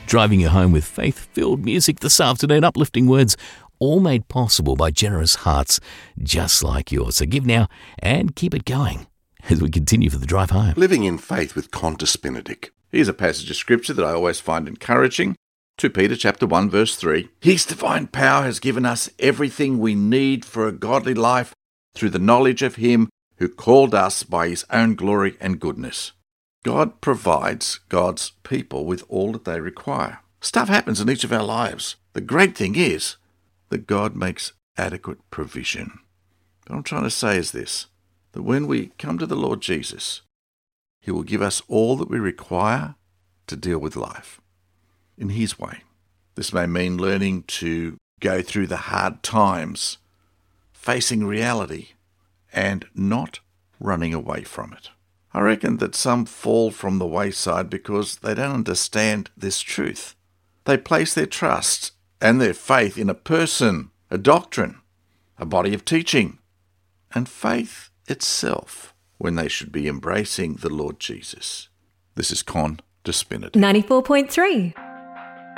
driving you home with faith-filled music this afternoon, uplifting words, all made possible by generous hearts just like yours. So give now and keep it going as we continue for the drive home. Living in faith with Qantas Benedict. Here's a passage of scripture that I always find encouraging. 2 Peter chapter 1 verse 3. His divine power has given us everything we need for a godly life through the knowledge of him who called us by his own glory and goodness. God provides God's people with all that they require. Stuff happens in each of our lives. The great thing is that God makes adequate provision. What I'm trying to say is this, that when we come to the Lord Jesus, he will give us all that we require to deal with life in his way. This may mean learning to go through the hard times, facing reality, and not running away from it. I reckon that some fall from the wayside because they don't understand this truth. They place their trust and their faith in a person, a doctrine, a body of teaching, and faith itself when they should be embracing the Lord Jesus. This is Qantas Benedict. 94.3